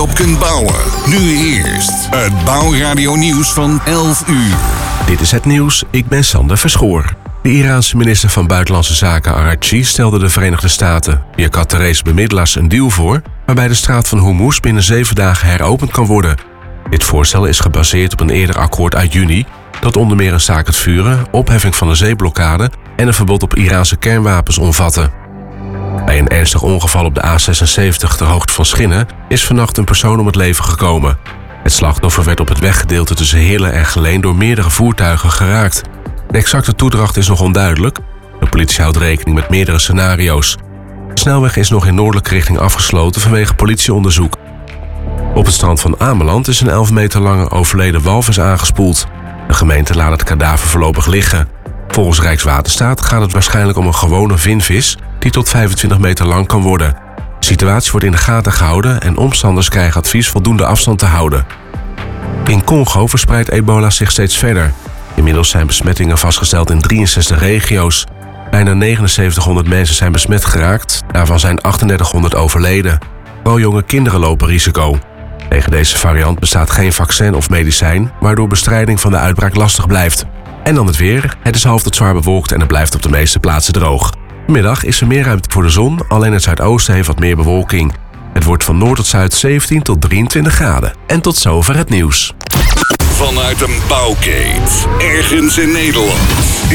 op kunt bouwen. Nu eerst het Bouwradio nieuws van 11 uur. Dit is het nieuws, ik ben Sander Verschoor. De Iraanse minister van Buitenlandse Zaken Araghchi stelde de Verenigde Staten via Qatarese bemiddelaars een deal voor waarbij de straat van Hormuz binnen 7 dagen heropend kan worden. Dit voorstel is gebaseerd op een eerder akkoord uit juni dat onder meer een staakt het vuren, opheffing van de zeeblokkade en een verbod op Iraanse kernwapens omvatte. Bij een ernstig ongeval op de A76 ter hoogte van Schinnen is vannacht een persoon om het leven gekomen. Het slachtoffer werd op het weggedeelte tussen Heerlen en Geleen door meerdere voertuigen geraakt. De exacte toedracht is nog onduidelijk. De politie houdt rekening met meerdere scenario's. De snelweg is nog in noordelijke richting afgesloten vanwege politieonderzoek. Op het strand van Ameland is een 11 meter lange overleden walvis aangespoeld. De gemeente laat het kadaver voorlopig liggen. Volgens Rijkswaterstaat gaat het waarschijnlijk om een gewone vinvis die tot 25 meter lang kan worden. De situatie wordt in de gaten gehouden en omstanders krijgen advies voldoende afstand te houden. In Congo verspreidt ebola zich steeds verder. Inmiddels zijn besmettingen vastgesteld in 63 regio's. Bijna 7900 mensen zijn besmet geraakt, daarvan zijn 3800 overleden. Vooral jonge kinderen lopen risico. Tegen deze variant bestaat geen vaccin of medicijn, waardoor bestrijding van de uitbraak lastig blijft. En dan het weer. Het is half tot zwaar bewolkt en het blijft op de meeste plaatsen droog. Vanmiddag is er meer ruimte voor de zon, alleen het zuidoosten heeft wat meer bewolking. Het wordt van noord tot zuid 17 tot 23 graden. En tot zover het nieuws. Vanuit een bouwkeet, ergens in Nederland.